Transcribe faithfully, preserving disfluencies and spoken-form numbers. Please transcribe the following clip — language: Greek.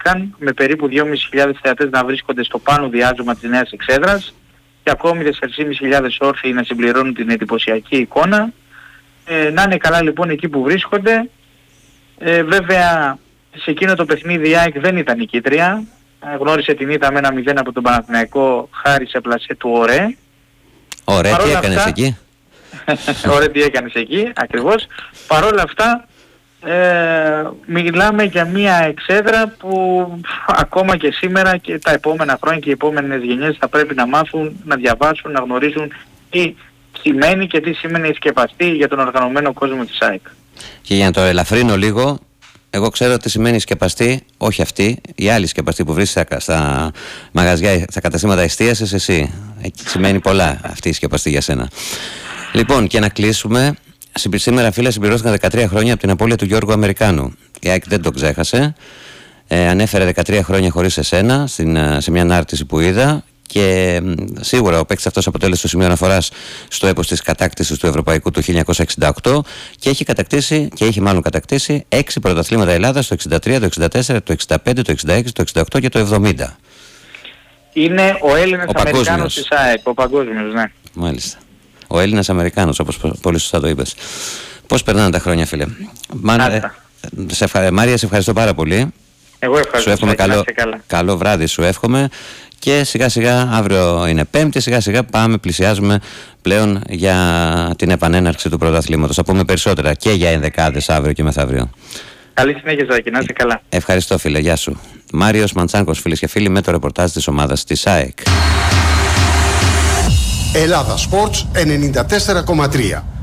ανεβήκαν με περίπου δυόμισι χιλιάδες θεατές να βρίσκονται στο πάνω διάζωμα της Νέας Εξέδρας και ακόμη τέσσερις χιλιάδες πεντακόσιοι όρθιοι να συμπληρώνουν την εντυπωσιακή εικόνα. Ε, να είναι καλά λοιπόν εκεί που βρίσκονται. Ε, βέβαια σε εκείνο το παιχνίδι η ΑΕΚ δεν ήταν νικήτρια. Ε, γνώρισε την ήττα με ένα μηδέν από τον Παναθηναϊκό χάρη σε πλασέ του Ωρέ. Ωραία, τι έκανες αυτά... εκεί. Ωραία, τι έκανες εκεί, ακριβώς. Παρόλα αυτά ε, μιλάμε για μια Εξέδρα που ακόμα και σήμερα και τα επόμενα χρόνια και οι επόμενες γενιές θα πρέπει να μάθουν, να διαβάσουν, να γνωρίζουν τι σημαίνει και τι σημαίνει η σκεπαστή για τον οργανωμένο κόσμο της ΑΕΚ. Και για να το ελαφρύνω λίγο, εγώ ξέρω τι σημαίνει σκεπαστή, όχι αυτή, η άλλη σκεπαστή που βρίσκεται στα μαγαζιά, στα καταστήματα εστίασης, εσύ. Εκεί σημαίνει πολλά αυτή η σκεπαστή για σένα. Λοιπόν, και να κλείσουμε. Σήμερα, φίλε, συμπληρώθηκαν δεκατρία χρόνια από την απώλεια του Γιώργου Αμερικάνου. Η ΑΕΚ δεν το ξέχασε. Ε, ανέφερε δεκατρία χρόνια χωρίς εσένα στην, σε μια ανάρτηση που είδα. Και σίγουρα ο παίκτης αυτός αποτέλεσε το σημείο αναφοράς στο έπος της κατάκτησης του Ευρωπαϊκού του χίλια εννιακόσια εξήντα οκτώ και έχει κατακτήσει, και έχει μάλλον κατακτήσει, έξι πρωταθλήματα Ελλάδας το εξήντα τρία, το εξήντα τέσσερα, το εξήντα πέντε, το εξήντα έξι, το εξήντα οκτώ και το εβδομήντα. Είναι ο Έλληνας ο Αμερικάνος της ΑΕΚ, ο παγκόσμιος, ναι. Μάλιστα. Ο Έλληνας Αμερικάνος, όπως πολύ σωστά το είπες. Πώς περνάνε τα χρόνια, φίλε. Μάρια, σε, ευχα... Μάρια, σε ευχαριστώ πάρα πολύ. Εγώ ευχαριστώ. Σου εύχομαι καλό, καλό βράδυ, σου εύχομαι. Και σιγά σιγά, αύριο είναι Πέμπτη, σιγά σιγά πάμε, πλησιάζουμε πλέον για την επανέναρξη του πρωταθλήματος. Θα πούμε περισσότερα και για ενδεκάδες αύριο και μεθαύριο. Καλή συνέχεια, Ζάκη, να είσαι καλά. Ευχαριστώ, φίλε, γεια σου. Μάριος Μαντσάνκος, φίλες και φίλοι, με το ρεπορτάζ της ομάδας της ΑΕΚ. Ελλάδα Sports ενενήντα τέσσερα κόμμα τρία.